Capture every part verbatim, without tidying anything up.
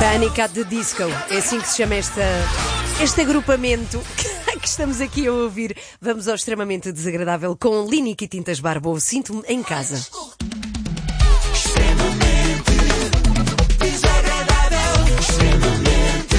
Panic at the Disco, é assim que se chama esta, este agrupamento que estamos aqui a ouvir. Vamos ao extremamente desagradável com Línica e Tintas Barbo. Sinto-me em casa. Extremamente desagradável. Extremamente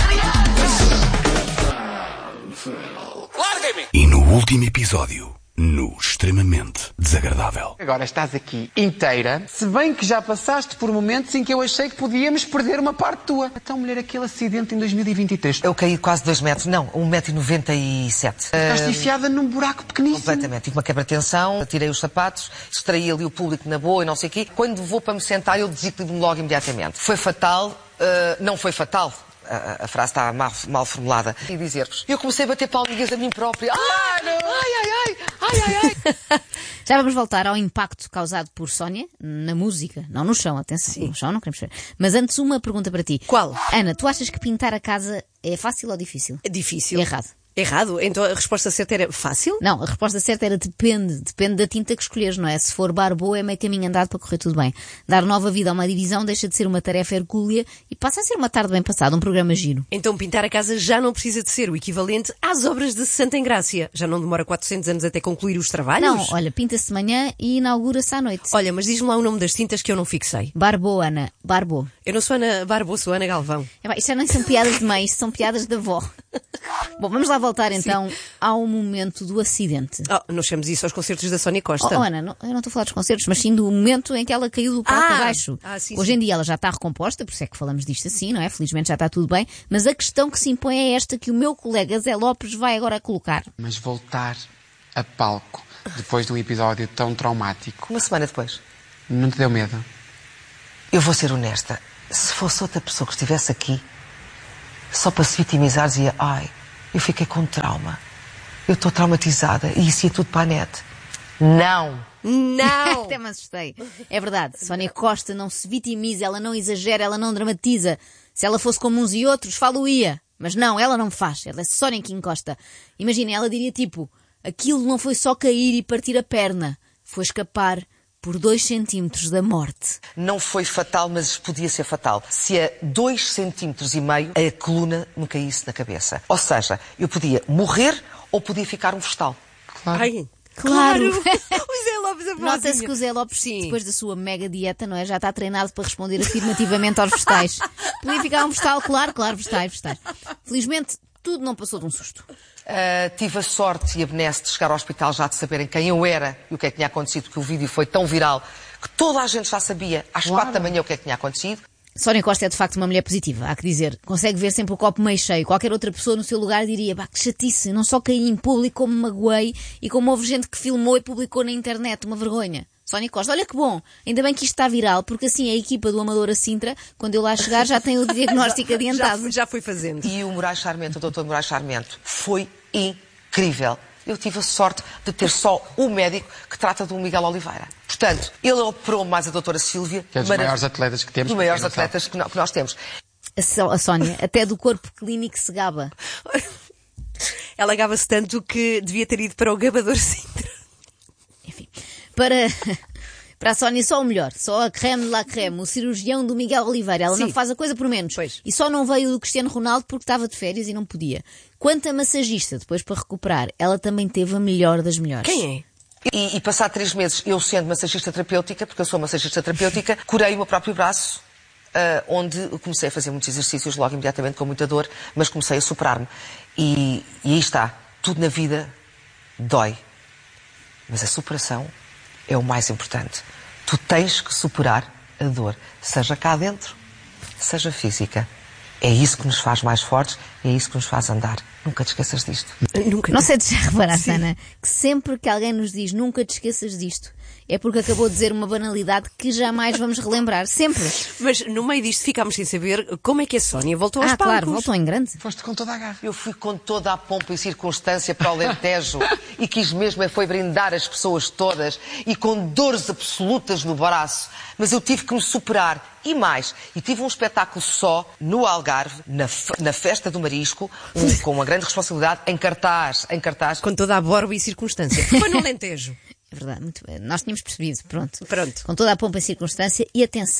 desagradável. Larga-me! E no último episódio, no Extremamente Desagradável. Agora estás aqui inteira, se bem que já passaste por momentos em que eu achei que podíamos perder uma parte tua. Então, mulher, aquele acidente em dois mil e vinte e três. Eu caí quase dois metros, não, um metro e noventa e sete. Estás Uh, enfiada num buraco pequeníssimo. completamente. Tive uma quebra-tensão, tirei os sapatos, extraí ali o público na boa e não sei o quê. Quando vou para me sentar, eu desequilibro-me logo imediatamente. Foi fatal, uh, não foi fatal. A, a frase está mal, mal formulada. E dizer-vos, eu comecei a bater palminhas a mim própria. Ai, ai, ai, ai, ai, ai, ai. Já vamos voltar ao impacto causado por Sónia na música, não no chão, atenção, Sim. no chão não queremos ver. Mas antes uma pergunta para ti. Qual? Ana, tu achas que pintar a casa é fácil ou difícil? É difícil. Errado. Errado? Então a resposta certa era fácil? Não, a resposta certa era depende. Depende da tinta que escolheres, não é? Se for Barbo é meio caminho andado para correr tudo bem. Dar nova vida a uma divisão deixa de ser uma tarefa hercúlea e passa a ser uma tarde bem passada, um programa giro. Então pintar a casa já não precisa de ser o equivalente às obras de Santa Engrácia. Já não demora quatrocentos anos até concluir os trabalhos? Não, olha, pinta-se de manhã e inaugura-se à noite. Olha, mas diz-me lá o nome das tintas que eu não fixei. Barbo, Ana. Barbo. Eu não sou Ana Barbo, sou Ana Galvão. É, bem, isto já nem são piadas de mãe, isto são piadas de avó. Bom, vamos lá voltar então ao momento do acidente. Oh, não chamamos isso aos concertos da Sónia Costa. Oh, Ana, não, eu não estou a falar dos concertos, mas sim do momento em que ela caiu do palco Ah! abaixo. Ah, sim, Hoje sim. em dia ela já está recomposta, por isso é que falamos disto assim, não é? Felizmente já está tudo bem. Mas a questão que se impõe é esta que o meu colega Zé Lopes vai agora colocar. Mas voltar a palco depois de um episódio tão traumático, Uma semana depois. não te deu medo? Eu vou ser honesta. Se fosse outra pessoa que estivesse aqui, só para se vitimizar, dizia, ai, eu fiquei com trauma. Eu estou traumatizada. E isso ia tudo para a net. Não. Não! Até me assustei. É verdade, Sónia Costa não se vitimiza, ela não exagera, ela não dramatiza. Se ela fosse como uns e outros, falo-ia. Mas não, ela não faz. Ela é Sónia que encosta. Imagina, ela diria tipo, aquilo não foi só cair e partir a perna. Foi escapar por dois centímetros da morte. Não foi fatal, mas podia ser fatal. Se a dois centímetros e meio a coluna me caísse na cabeça. Ou seja, eu podia morrer ou podia ficar um vegetal. Claro. Ai, Claro. claro. O Zé Lopes a Nota-se que o Zé Lopes, Sim. depois da sua mega dieta, não é? Já está treinado para responder afirmativamente aos vegetais. Podia ficar um vegetal, claro, claro, vegetais, vegetais. Felizmente, tudo não passou de um susto. Uh, tive a sorte e a benesse de chegar ao hospital já de saberem quem eu era e o que é que tinha acontecido, porque o vídeo foi tão viral que toda a gente já sabia às Claro. quatro da manhã o que é que tinha acontecido. Sónia Costa é de facto uma mulher positiva, há que dizer. Consegue ver sempre o copo meio cheio. Qualquer outra pessoa no seu lugar diria, bah, que chatice, não só caí em público como me magoei e como houve gente que filmou e publicou na internet, uma vergonha. Sónia Costa, olha que bom, ainda bem que isto está viral, porque assim a equipa do Amador a Sintra, quando eu lá chegar, já tem o diagnóstico adiantado. Já, já foi fazendo. E o Moraes Charmento, o doutor Moraes Charmento, foi incrível. Eu tive a sorte de ter só o médico que trata do Miguel Oliveira. Portanto, ele operou mais a doutora Sílvia. Que é dos marav- maiores atletas que temos. Dos maiores para quem não atletas que, no- que nós temos. A Só- a Sónia, até do corpo clínico se gaba. Ela gaba-se tanto que devia ter ido para o Gabador Sintra. Enfim, para, para a Sónia só o melhor, só a creme de la creme, o cirurgião do Miguel Oliveira. Ela Sim. não faz a coisa por menos. Pois. E só não veio do Cristiano Ronaldo porque estava de férias e não podia. Quanto a massagista, depois para recuperar, ela também teve a melhor das melhores. Quem é? E, e passar três meses, eu sendo massagista terapêutica, porque eu sou massagista terapêutica, curei o meu próprio braço, ah, onde eu comecei a fazer muitos exercícios logo imediatamente com muita dor, mas comecei a superar-me. E, e aí está, tudo na vida dói. Mas a superação é o mais importante. Tu tens que superar a dor, seja cá dentro, seja física. É isso que nos faz mais fortes, é isso que nos faz andar. Nunca te esqueças disto. Nunca. Não sei se já reparaste, Ana, que sempre que alguém nos diz nunca te esqueças disto, é porque acabou de dizer uma banalidade que jamais vamos relembrar. Sempre. Mas no meio disto ficámos sem saber como é que a Sónia voltou aos Ah, palcos. claro, voltou em grande. Foste com toda a garra. Eu fui com toda a pompa e circunstância para o Alentejo e quis mesmo é foi brindar as pessoas todas e com dores absolutas no braço. Mas eu tive que me superar. E mais, e tive um espetáculo só no Algarve, na, f- na Festa do Marisco, um, com uma grande responsabilidade, em cartaz, em cartaz. Com toda a borba e circunstância. Foi no Alentejo. É verdade, muito bem. Nós tínhamos percebido, pronto. Pronto. Com toda a pompa e circunstância e atenção,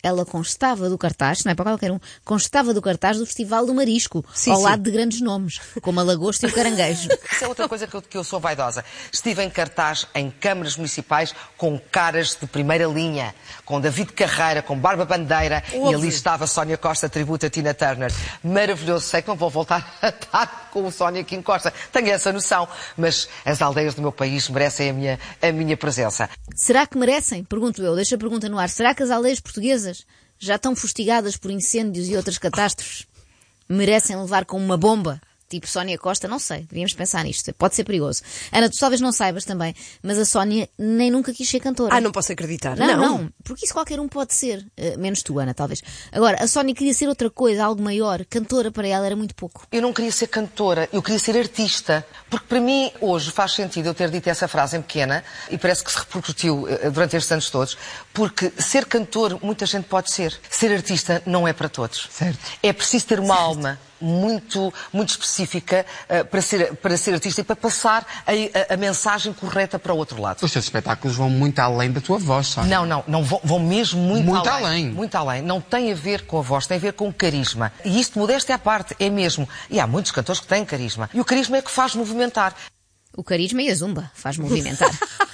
ela constava do cartaz, não é para qualquer um, constava do cartaz do Festival do Marisco, Sim, ao sim. lado de grandes nomes, como a lagosta e o caranguejo. Isso é outra coisa que eu, que eu sou vaidosa. Estive em cartaz em câmaras municipais com caras de primeira linha, com David Carreira, com Barba Bandeira, Óbvio. e ali estava Sónia Costa, tributo a Tina Turner. Maravilhoso. Sei que não vou voltar a estar com o Sónia Kim Costa. Tenho essa noção. Mas as aldeias do meu país merecem a minha, a minha presença. Será que merecem? Pergunto eu, deixa a pergunta no ar. Será que as aldeias portuguesas já estão fustigadas por incêndios e outras catástrofes? Merecem levar com uma bomba? Tipo Sónia Costa? Não sei. Devíamos pensar nisto. Pode ser perigoso. Ana, tu talvez não saibas também, mas a Sónia nem nunca quis ser cantora. Ah, não posso acreditar. Não, não, porque isso qualquer um pode ser. Uh, menos tu, Ana, talvez. Agora, a Sónia queria ser outra coisa, algo maior. Cantora para ela era muito pouco. Eu não queria ser cantora, eu queria ser artista. Porque para mim, hoje, faz sentido eu ter dito essa frase em pequena, e parece que se repercutiu uh, durante estes anos todos, porque ser cantor, muita gente pode ser. Ser artista não é para todos. Certo. É preciso ter uma Certo. alma muito, muito específica uh, para, ser, para ser artista e para passar a, a, a mensagem correta para o outro lado. Os teus espetáculos vão muito além da tua voz, Sónia. Não, não, não vão, vão mesmo muito, Muito além. além. Muito além. Não tem a ver com a voz, tem a ver com o carisma. E isto, modéstia à parte, é mesmo. E há muitos cantores que têm carisma. E o carisma é que faz movimentar. O carisma e a zumba faz movimentar.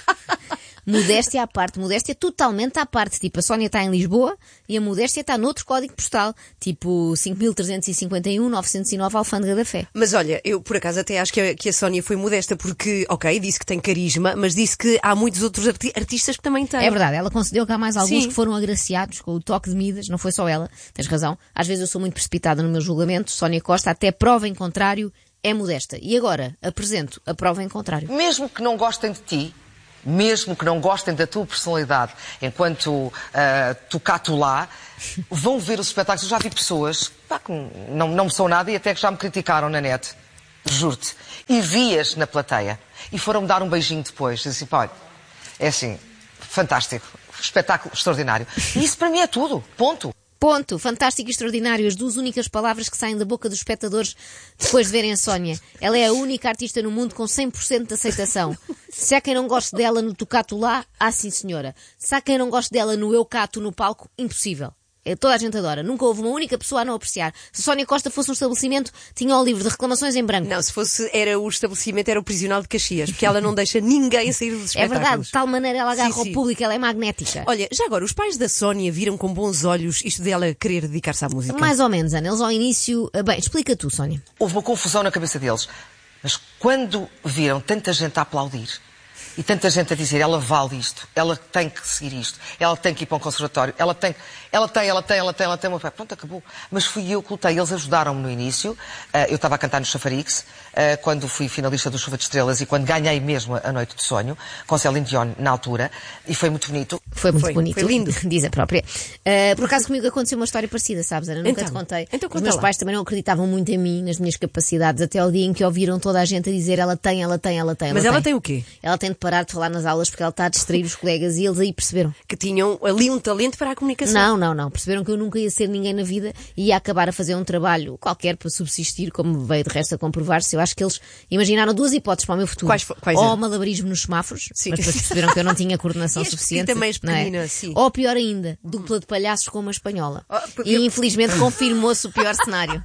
Modéstia à parte, modéstia totalmente à parte. Tipo, a Sónia está em Lisboa e a modéstia está noutro código postal. Tipo, cinco mil trezentos e cinquenta e um, novecentos e nove, Alfândega da Fé. Mas olha, eu por acaso até acho que a, que a Sónia foi modesta porque, ok, disse que tem carisma, mas disse que há muitos outros arti- artistas que também têm. É verdade, ela concedeu que há mais alguns Sim. que foram agraciados com o toque de Midas, não foi só ela, tens razão. Às vezes eu sou muito precipitada no meu julgamento. Sónia Costa, até prova em contrário, é modesta. E agora, apresento a prova em contrário. Mesmo que não gostem de ti, mesmo que não gostem da tua personalidade enquanto uh, tocato lá, vão ver os espetáculos. Eu já vi pessoas pá, que não, não me são nada e até que já me criticaram na net. Juro-te. E vi-as na plateia. E foram-me dar um beijinho depois. Dizem assim, pá, olha, é assim, fantástico. Espetáculo extraordinário. E isso para mim é tudo. Ponto. Ponto. Fantástico e extraordinário. As duas únicas palavras que saem da boca dos espectadores depois de verem a Sónia. Ela é a única artista no mundo com cem por cento de aceitação. Se há quem não goste dela no tocato lá, há sim senhora. Se há quem não goste dela no eu cato no palco, impossível. É, toda a gente adora. Nunca houve uma única pessoa a não apreciar. Se Sónia Costa fosse um estabelecimento, tinha o livro de reclamações em branco. Não, se fosse era o estabelecimento, era o prisional de Caxias, porque ela não deixa ninguém sair dos É espetáculos. verdade. De tal maneira ela agarra Sim, ao sim. público, ela é magnética. Olha, já agora, os pais da Sónia viram com bons olhos isto dela querer dedicar-se à música? Mais ou menos, Ana. Eles ao início... Bem, explica tu, Sónia. Houve uma confusão na cabeça deles. Mas quando viram tanta gente a aplaudir e tanta gente a dizer ela vale isto, ela tem que seguir isto, ela tem que ir para um conservatório, ela tem, ela tem, ela tem, ela tem, ela tem, pronto, acabou. Mas fui eu que lutei, eles ajudaram-me no início. Eu estava a cantar no Chafarix, quando fui finalista do Chuva de Estrelas e quando ganhei mesmo a Noite de Sonho, com Céline Dion na altura, e foi muito bonito. Foi muito Foi, bonito. foi lindo. Diz a própria. Uh, por acaso comigo aconteceu uma história parecida, sabes, Ana? Nunca Então, te contei. então Os conta meus lá. pais também não acreditavam muito em mim, nas minhas capacidades, até ao dia em que ouviram toda a gente a dizer ela tem, ela tem, ela tem. Mas ela tem o quê? Ela tem de parar de falar nas aulas porque ela está a distrair os colegas e eles aí perceberam. Que tinham ali um talento para a comunicação. Não, não, não. Perceberam que eu nunca ia ser ninguém na vida e ia acabar a fazer um trabalho qualquer para subsistir, como veio de resto a comprovar-se. Eu acho que eles imaginaram duas hipóteses para o meu futuro. Quais fo- quais ou eram? malabarismo nos semáforos, Sim. mas depois perceberam que eu não tinha coordenação E és suficiente. pequenita, mais não é? pequenina, sim. Ou pior ainda, dupla de palhaços com uma espanhola. Oh, E eu- infelizmente confirmou-se o pior cenário.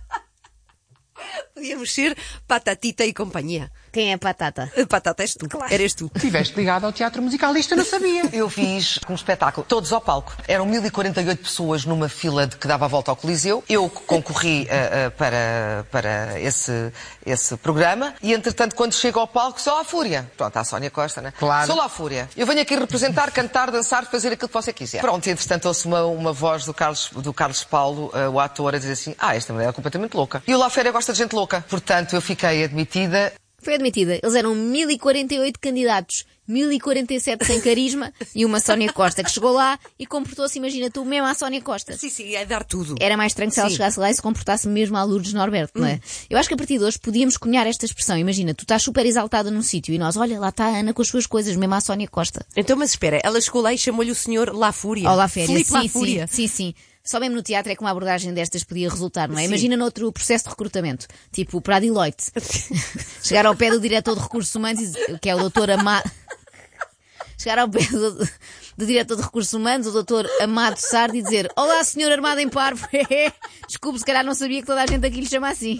Podíamos ser Patatita e companhia. Quem é Patata? A Patata és tu. Eres tu. Estiveste ligado ao teatro musical, isto eu não sabia. Eu fiz um espetáculo, todos ao palco. Eram mil e quarenta e oito pessoas numa fila de que dava a volta ao Coliseu. Eu concorri uh, uh, para, para esse, esse programa e, entretanto, quando chego ao palco, sou a Fúria. Pronto, a Sónia Costa, né? Claro. Sou lá a Fúria. Eu venho aqui representar, cantar, dançar, fazer aquilo que você quiser. Pronto, e, entretanto, ouço uma, uma voz do Carlos, do Carlos Paulo, uh, o ator, a dizer assim, ah, esta mulher é completamente louca. E o La Féria gosta de gente louca. Portanto, eu fiquei admitida. Foi admitida. Eles eram mil e quarenta e oito candidatos, mil e quarenta e sete sem carisma e uma Sónia Costa que chegou lá e comportou-se, imagina tu, mesmo à Sónia Costa. Sim, sim, é dar tudo. Era mais estranho se ela Sim. chegasse lá e se comportasse mesmo à Lourdes Norberto, não é? Eu acho que a partir de hoje podíamos cunhar esta expressão. Imagina, tu estás super exaltada num sítio e nós, olha, lá está a Ana com as suas coisas, mesmo à Sónia Costa. Então, mas espera, ela chegou lá e chamou-lhe o senhor La Fúria. Olá, Féria. Filipe Sim, La sim, Fúria. sim, sim. Só mesmo no teatro é que uma abordagem destas podia resultar, não é? Sim. Imagina noutro processo de recrutamento, tipo para a Deloitte. Chegar ao pé do diretor de recursos humanos, e dizer- que é o doutor Amado. chegar ao pé do, do diretor de Recursos Humanos, o doutor Amado Sardi, e dizer: olá, senhor armado em parvo. Desculpe, se calhar não sabia que toda a gente aqui lhe chama assim.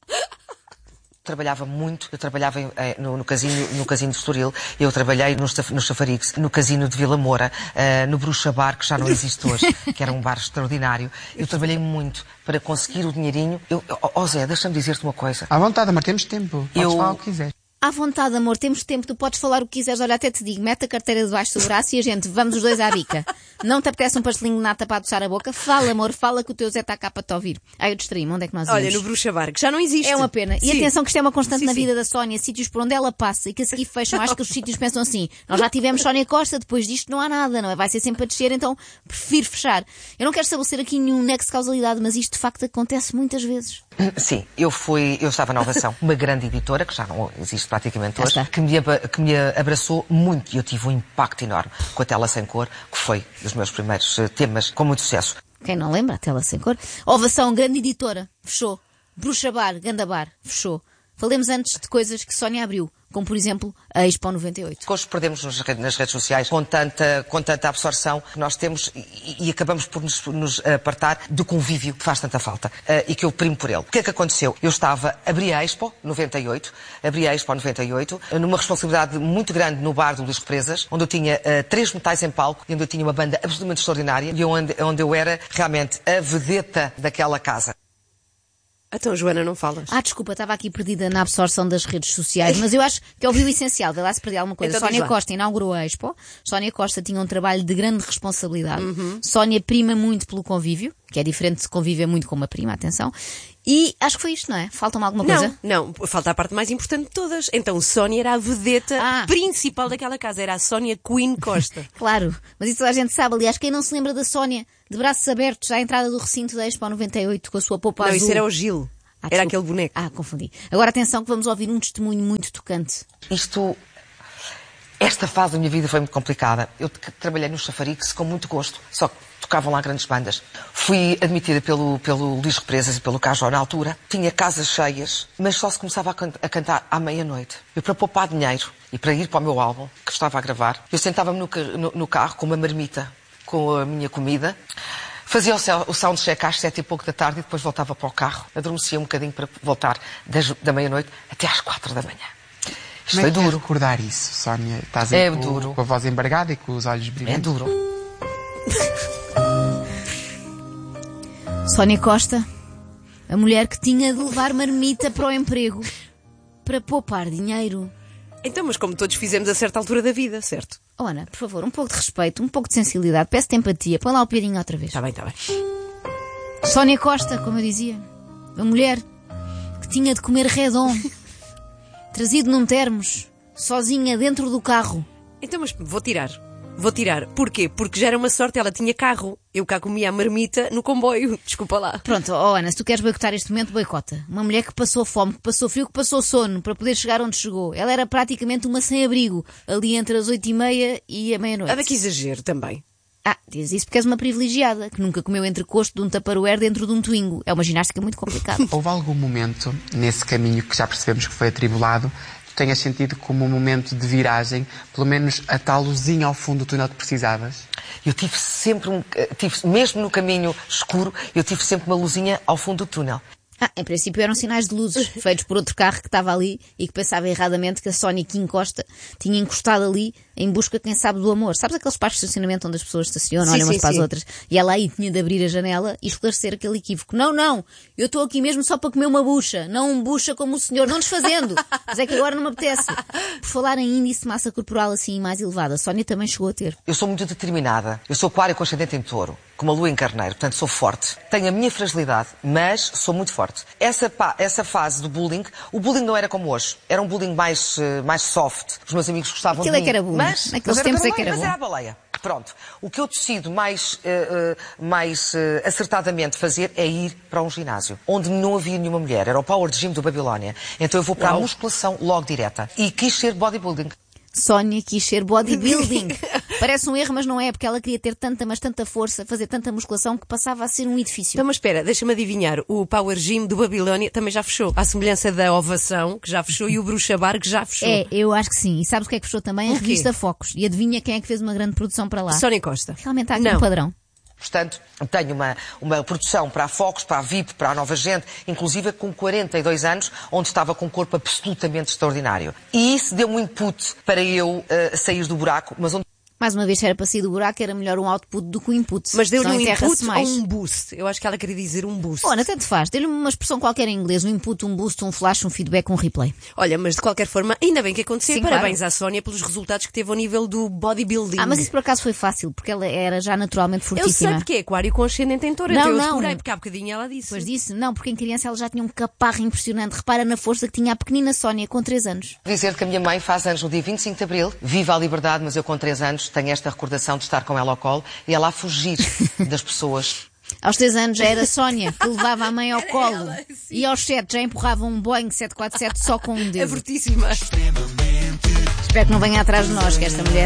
Trabalhava muito, eu trabalhava em, no, no, casino, no casino de Estoril, eu trabalhei no, no Chafarix, no casino de Vila Moura, uh, no Bruxa Bar, que já não existe hoje, que era um bar extraordinário. Eu trabalhei muito para conseguir o dinheirinho. Eu, oh, oh Zé, deixa-me dizer-te uma coisa. À vontade, amor, temos tempo. Podes Eu- falar o que quiseres. À vontade, amor, temos tempo, tu podes falar o que quiseres. Olha, até te digo, mete a carteira debaixo do braço e a gente, vamos os dois à bica. Não te apetece um pastelinho de nata para adoçar a boca? Fala, amor, fala que o teu Zé está cá para te ouvir. Ai, eu distraí-me, onde é que nós íamos? Olha, no Bruxa Bar, que já não existe. É uma pena. E Sim. atenção que isto é uma constante Sim, na sim. vida da Sónia, sítios por onde ela passa e que a seguir fecham. Acho que os sítios pensam assim, nós já tivemos Sónia Costa, depois disto não há nada, não é? Vai ser sempre a descer, então prefiro fechar. Eu não quero estabelecer aqui nenhum nexo de causalidade, mas isto de facto acontece muitas vezes. Sim, eu fui, eu estava na Ovação, uma grande editora, que já não existe praticamente Já hoje, está. que me, aba- que me abraçou muito e eu tive um impacto enorme com a Tela Sem Cor, que foi dos meus primeiros eh, temas com muito sucesso. Quem não lembra, a Tela Sem Cor. Ovação, grande editora, fechou. Bruxa Bar, Ganda Bar, fechou. Falemos antes de coisas que Sónia abriu, como por exemplo a Expo noventa e oito. Hoje perdemos nas redes, nas redes sociais com tanta, com tanta absorção que nós temos e, e acabamos por nos, nos apartar do convívio que faz tanta falta uh, e que eu primo por ele. O que é que aconteceu? Eu estava, abri a Expo noventa e oito, abri a Expo noventa e oito, numa responsabilidade muito grande no bar do Luís Represas, onde eu tinha uh, três metais em palco e onde eu tinha uma banda absolutamente extraordinária e onde, onde eu era realmente a vedeta daquela casa. Então, Joana, não falas. Ah, desculpa, estava aqui perdida na absorção das redes sociais, mas eu acho que ouvi o essencial, vê lá se perdi alguma coisa. Então diz Sónia lá. Costa inaugurou a Expo, Sónia Costa tinha um trabalho de grande responsabilidade, Uhum. Sónia prima muito pelo convívio, que é diferente de conviver muito com uma prima, atenção, e acho que foi isto, não é? Falta-me alguma coisa? Não, não, falta a parte mais importante de todas. Então, Sónia era a vedeta Ah. principal daquela casa, era a Sónia Queen Costa. Claro, mas isso toda a gente sabe. Aliás, quem não se lembra da Sónia, de braços abertos à entrada do recinto da Expo noventa e oito, com a sua polpa Não, azul. isso era o Gil. Ah, Era desculpa. aquele boneco. Ah, confundi. Agora atenção que vamos ouvir um testemunho muito tocante. Isto, esta fase da minha vida foi muito complicada. Eu t- trabalhei no Chafarix com muito gosto, só que tocavam lá grandes bandas. Fui admitida pelo, pelo Luís Represas e pelo Cajó na altura. Tinha casas cheias, mas só se começava a, can- a cantar à meia-noite. Eu, para poupar dinheiro e para ir para o meu álbum, que estava a gravar, eu sentava-me no, ca- no- no carro com uma marmita, com a minha comida, fazia o, cel- o soundcheck às sete e pouco da tarde e depois voltava para o carro, adormecia um bocadinho para voltar das- da meia-noite até às quatro da manhã. Isto Como foi é que é duro. recordar isso, Sónia? Estás aí É com, duro. com a voz embargada e com os olhos É brilhantes. duro. Sónia Costa, a mulher que tinha de levar marmita para o emprego para poupar dinheiro. Então, mas como todos fizemos a certa altura da vida, certo? Oh, Ana, por favor, um pouco de respeito, um pouco de sensibilidade, peço-te empatia, põe lá o piadinho outra vez. Está bem, está bem. Sónia Costa, como eu dizia, a mulher que tinha de comer redon, trazido num termos, sozinha dentro do carro. Então, mas vou tirar. Vou tirar. Porquê? Porque já era uma sorte, ela tinha carro. Eu cá comia a marmita no comboio. Desculpa lá. Pronto, oh Ana, se tu queres boicotar este momento, boicota. Uma mulher que passou fome, que passou frio, que passou sono, para poder chegar onde chegou. Ela era praticamente uma sem-abrigo, ali entre as oito e meia e a meia-noite. Nada que exagero também. Ah, diz isso porque és uma privilegiada, que nunca comeu entrecosto de um tupperware dentro de um twingo. É uma ginástica muito complicada. Houve algum momento nesse caminho que já percebemos que foi atribulado, tu tenhas sentido como um momento de viragem, pelo menos a tal luzinha ao fundo do túnel que precisavas? Eu tive sempre um, tive, mesmo no caminho escuro, eu tive sempre uma luzinha ao fundo do túnel. Ah, em princípio eram sinais de luzes, feitos por outro carro que estava ali e que pensava erradamente que a Sónia Kim Costa tinha encostado ali em busca, quem sabe, do amor. Sabes aqueles parques de estacionamento onde as pessoas estacionam, Sim, olham umas sim, para as sim. outras? E ela aí tinha de abrir a janela e esclarecer aquele equívoco. Não, não, eu estou aqui mesmo só para comer uma bucha, não um bucha como o senhor, não desfazendo. Mas é que agora não me apetece. Por falar em índice de massa corporal assim mais elevada, a Sónia também chegou a ter. Eu sou muito determinada. Eu sou aquário com ascendente em touro, com uma lua em carneiro, portanto sou forte. Tenho a minha fragilidade, mas sou muito forte. Essa, pa- essa fase do bullying, o bullying não era como hoje. Era um bullying mais, eh, mais soft. Os meus amigos gostavam Aquilo de é mim. que era bullying. Mas, Naqueles mas era tempos é baleia, que era mas bom. era a baleia. Pronto. O que eu decido mais, eh, eh, mais eh, acertadamente fazer é ir para um ginásio, onde não havia nenhuma mulher. Era o Power Gym do Babilónia. Então eu vou para a musculação logo direta. E quis ser bodybuilding. Sónia quis ser bodybuilding. Parece um erro, mas não é, porque ela queria ter tanta, mas tanta força, fazer tanta musculação que passava a ser um edifício. Então, mas espera, deixa-me adivinhar. O Power Gym do Babilónia também já fechou. À semelhança da Ovação, que já fechou, e o Bruxa Bar, que já fechou. É, eu acho que sim. E sabes o que é que fechou também? A O quê? revista Focus. E adivinha quem é que fez uma grande produção para lá? Sónia Costa. Realmente há aqui Não. um padrão. Portanto, tenho uma, uma produção para a Focus, para a V I P, para a Nova Gente, inclusive com quarenta e dois anos, onde estava com um corpo absolutamente extraordinário. E isso deu-me um input para eu uh, sair do buraco, mas onde... Mais uma vez, se era para sair do buraco, era melhor um output do que um input. Mas deu-lhe Senão um enterra-se input mais. ou um boost? Eu acho que ela queria dizer um boost. Olha, tanto faz. Dê-lhe uma expressão qualquer em inglês. Um input, um boost, um flash, um feedback, um replay. Olha, mas de qualquer forma, ainda bem que aconteceu. Sim, Parabéns claro. à Sónia pelos resultados que teve ao nível do bodybuilding. Ah, mas isso por acaso foi fácil, porque ela era já naturalmente Eu fortíssima. sei porque é aquário com ascendente em touro. Não, Então eu não. decorei, porque há bocadinho ela disse. Depois disso, não, porque em criança ela já tinha um caparro impressionante. Repara na força que tinha a pequenina Sónia com três anos. dizer que a minha mãe faz anos no dia vinte e cinco de Abril, viva a liberdade, mas eu com três anos tenho esta recordação de estar com ela ao colo e ela a fugir das pessoas. Aos três anos já era Sónia, que levava a mãe ao colo. E aos sete já empurrava um Boeing sete quatro sete só com um É dedo. fortíssima. Espero que não venha atrás de nós, que esta mulher...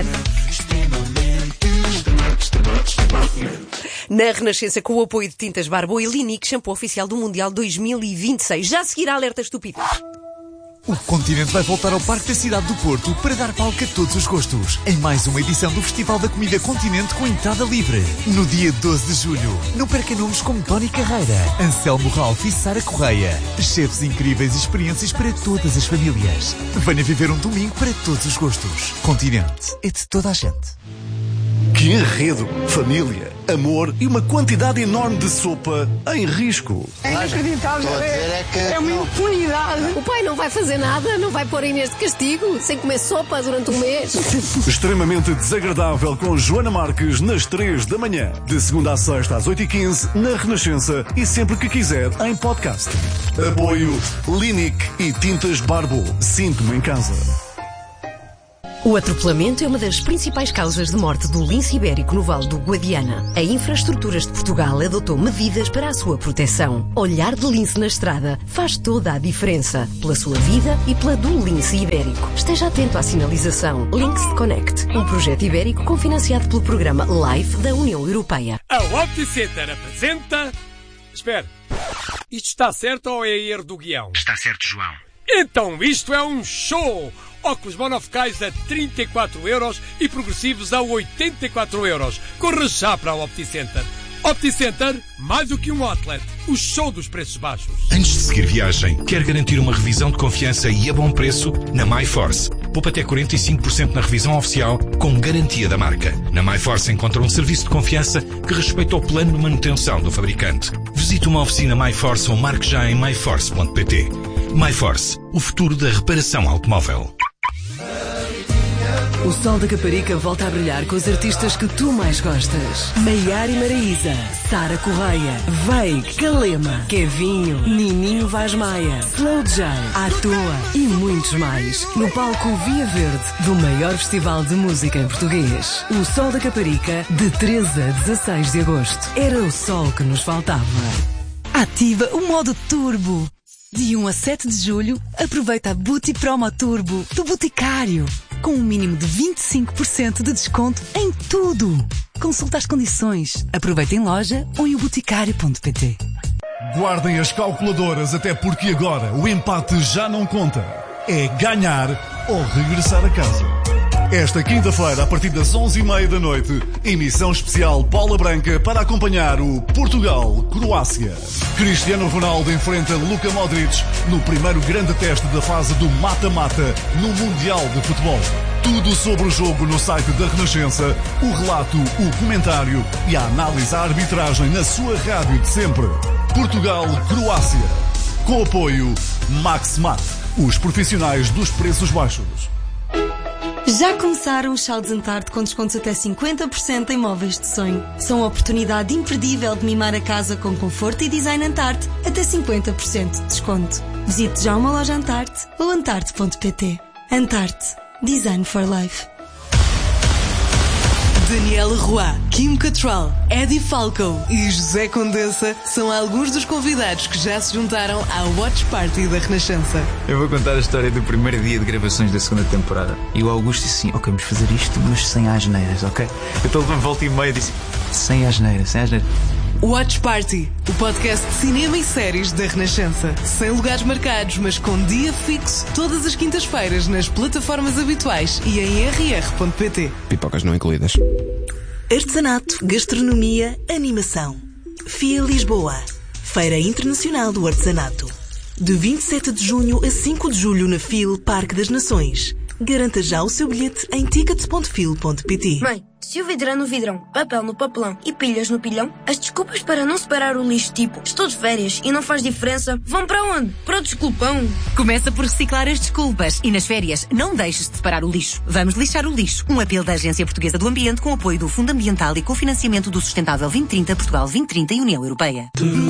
Na Renascença, com o apoio de Tintas Barbo e Linique, shampoo oficial do Mundial dois mil e vinte e seis. Já seguirá alerta estúpido. O Continente vai voltar ao Parque da Cidade do Porto para dar palco a todos os gostos, em mais uma edição do Festival da Comida Continente com entrada livre. No dia doze de julho, não perca nomes como Tony Carreira, Anselmo Ralph e Sara Correia. Chefes incríveis e experiências para todas as famílias. Venha viver um domingo para todos os gostos. Continente é de toda a gente. Que enredo, família, amor e uma quantidade enorme de sopa em risco. É inacreditável, é, é uma impunidade. O pai não vai fazer nada, não vai pôr a Inês de castigo, sem comer sopa durante um mês. Extremamente desagradável com Joana Marques nas três da manhã. De segunda a sexta às oito e quinze na Renascença e sempre que quiser em podcast. Apoio Linique e Tintas Barbo. Sinto-me em casa. O atropelamento é uma das principais causas de morte do lince ibérico no Vale do Guadiana. A Infraestruturas de Portugal adotou medidas para a sua proteção. Olhar de lince na estrada faz toda a diferença. Pela sua vida e pela do lince ibérico. Esteja atento à sinalização. Links Connect, um projeto ibérico cofinanciado pelo programa LIFE da União Europeia. A OptiCenter apresenta... Espera, isto está certo ou é erro do guião? Está certo, João. Então isto é um show! Óculos monofocais a trinta e quatro euros e progressivos a oitenta e quatro euros. Corra já para a OptiCenter. OptiCenter, mais do que um outlet. O show dos preços baixos. Antes de seguir viagem, quer garantir uma revisão de confiança e a bom preço? Na MyForce. Poupa até quarenta e cinco por cento na revisão oficial com garantia da marca. Na MyForce encontra um serviço de confiança que respeita o plano de manutenção do fabricante. Visite uma oficina MyForce ou marque já em my force ponto p t. MyForce, o futuro da reparação automóvel. O Sol da Caparica volta a brilhar com os artistas que tu mais gostas. Maiara e Maraíza, Sara Correia, Veig, Calema, Kevinho, Nininho Vaz Maia, Slow J, À Toa e muitos mais. No palco Via Verde do maior festival de música em português. O Sol da Caparica, de treze a dezasseis de agosto. Era o sol que nos faltava. Ativa o modo turbo. De um a sete de julho, aproveita a Bouti Promo Turbo do Boticário, com um mínimo de vinte e cinco por cento de desconto em tudo. Consulta as condições. Aproveita em loja ou em o boticário ponto p t. Guardem as calculadoras, até porque agora o empate já não conta. É ganhar ou regressar a casa. Esta quinta-feira, a partir das onze e meia da noite, emissão especial Bola Branca para acompanhar o Portugal-Croácia. Cristiano Ronaldo enfrenta Luka Modric no primeiro grande teste da fase do mata-mata no Mundial de Futebol. Tudo sobre o jogo no site da Renascença, o relato, o comentário e a análise à arbitragem na sua rádio de sempre. Portugal-Croácia. Com apoio Max-Mat, os profissionais dos preços baixos. Já começaram os saldos Antarte com descontos até cinquenta por cento em móveis de sonho. São a oportunidade imperdível de mimar a casa com conforto e design Antarte, até cinquenta por cento de desconto. Visite já uma loja Antarte ou antarte ponto p t. Antarte. Design for Life. Daniela Roy, Kim Cattrall, Eddie Falco e José Condensa são alguns dos convidados que já se juntaram à Watch Party da Renascença. Eu vou contar a história do primeiro dia de gravações da segunda temporada. E o Augusto disse assim, ok, vamos fazer isto, mas sem asneiras, ok? Eu estou uma volta e meia e disse, sem asneiras, sem asneiras. Watch Party, o podcast de cinema e séries da Renascença. Sem lugares marcados, mas com dia fixo, todas as quintas-feiras nas plataformas habituais e em r r ponto p t. Pipocas não incluídas. Artesanato, gastronomia, animação. F I A Lisboa, Feira Internacional do Artesanato. De vinte e sete de junho a cinco de julho na F I L Parque das Nações. Garanta já o seu bilhete em tickets ponto fil ponto p t. Mãe, se o vidro é no vidrão, papel no papelão e pilhas no pilhão, as desculpas para não separar o lixo, tipo estou de férias e não faz diferença, vão para onde? Para o desculpão. Começa por reciclar as desculpas e nas férias não deixes de separar o lixo. Vamos lixar o lixo. Um apelo da Agência Portuguesa do Ambiente com apoio do Fundo Ambiental e cofinanciamento do Sustentável vinte trinta, Portugal vinte trinta e União Europeia.